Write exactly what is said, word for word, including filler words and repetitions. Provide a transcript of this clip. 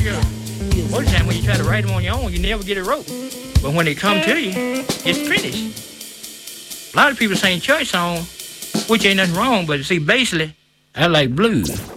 Yeah. Most of the time when you try to write them on your own, you never get it wrote. But when they come to you, it's finished. A lot of people sing church songs, which ain't nothing wrong, but see, basically, I like blues.